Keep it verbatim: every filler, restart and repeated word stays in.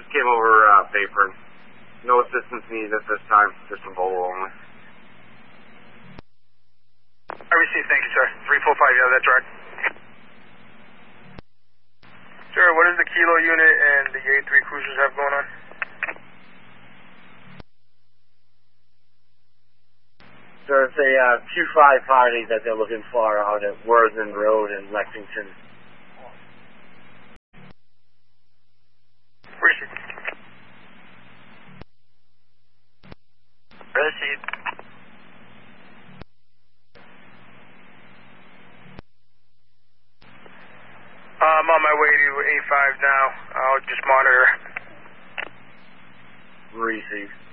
just came over uh, paper. No assistance needed at this time, just a Volvo only. I received, thank you, sir. three four five, yeah, that's right. Sir, what does the Kilo unit and the A three cruisers have going on? So it's a uh, two five party that they're looking for out at Worthing Road in Lexington. Appreciate it. Received. I'm on my way to A five now. I'll just monitor. Received.